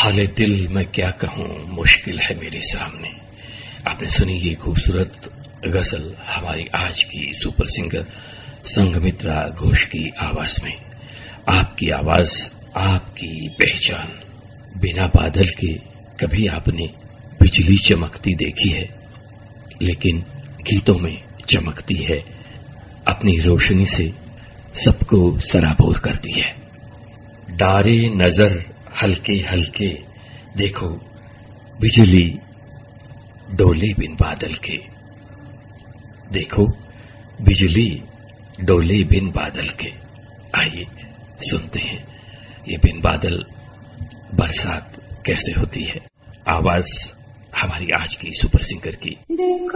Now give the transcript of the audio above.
हाले दिल मैं क्या कहूं, मुश्किल है मेरे सामने। आपने सुनी ये खूबसूरत गजल हमारी आज की सुपर सिंगर संघमित्रा घोष की आवाज में। आपकी आवाज, आपकी पहचान। बिना बादल के कभी आपने बिजली चमकती देखी है, लेकिन गीतों में चमकती है, अपनी रोशनी से सबको सराबोर करती है। डारे नजर हल्के हल्के, देखो बिजली डोले बिन बादल के। देखो बिजली डोले बिन बादल के। आइए सुनते हैं ये बिन बादल बरसात कैसे होती है। आवाज हमारी आज की सुपर सिंगर की।